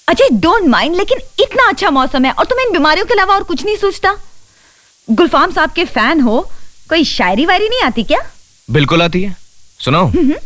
Ajay don't mind, लेकिन इतना अच्छा मौसम है और तुम्हें इन बीमारियों के अलावा और कुछ नहीं सोचता? गुलफाम साहब के फैन हो, कोई शायरी वायरी नहीं आती क्या? बिल्कुल आती है, सुनाओ।